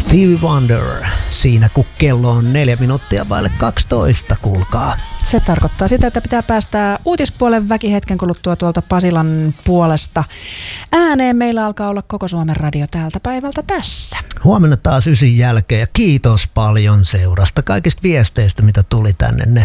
Stevie Wonder siinä, kun kello on 4 minuuttia vaille 12, kuulkaa. Se tarkoittaa sitä, että pitää päästää uutispuolen väki hetken kuluttua tuolta Pasilan puolesta ääneen. Meillä alkaa olla koko Suomen radio tältä päivältä tässä. Huomenna taas 9 jälkeen ja kiitos paljon seurasta, kaikista viesteistä, mitä tuli tänne. Ne